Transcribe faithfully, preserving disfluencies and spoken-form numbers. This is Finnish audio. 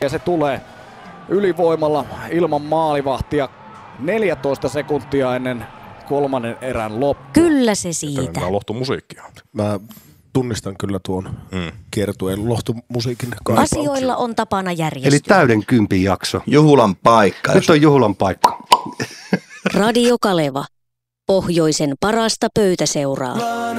se tulee ylivoimalla ilman maalivahtia neljätoista sekuntia ennen kolmannen erän loppu. Kyllä se siitä. Tämä on lohtumusiikkia. Mä tunnistan kyllä tuon mm. kiertueen lohtumusiikin. Asioilla on tapana järjestyä. Eli täyden kympin jakso. Juhulan paikka. Nyt on juhulan paikka. Radio Kaleva. Pohjoisen parasta pöytäseuraa.